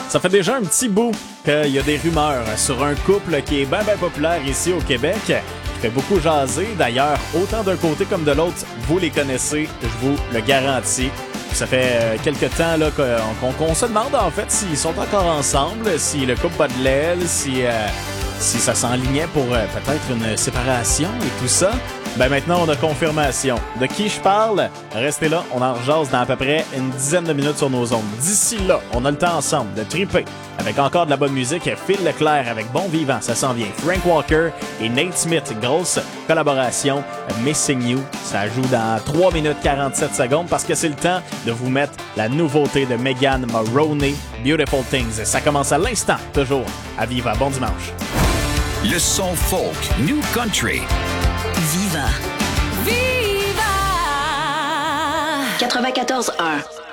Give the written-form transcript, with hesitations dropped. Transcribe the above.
Ça fait déjà un petit bout qu'il y a des rumeurs sur un couple qui est bien populaire ici au Québec, qui fait beaucoup jaser. D'ailleurs, autant d'un côté comme de l'autre, vous les connaissez, je vous le garantis. Ça fait quelques temps là, qu'on se demande en fait s'ils sont encore ensemble, si le couple bat de l'aile, si ça s'enlignait pour peut-être une séparation et tout ça. Ben maintenant, on a confirmation. De qui je parle? Restez là, on en rejase dans à peu près une dizaine de minutes sur nos ondes. D'ici là, on a le temps ensemble de triper avec encore de la bonne musique. Phil Leclerc avec Bon Vivant, ça s'en vient. Frank Walker et Nate Smith, grosse collaboration. Missing You, ça joue dans 3 minutes 47 secondes parce que c'est le temps de vous mettre la nouveauté de Megan Moroney, Beautiful Things. Ça commence à l'instant, toujours à Viva. Bon dimanche. Le son folk, New Country. Viva. Viva. 94.1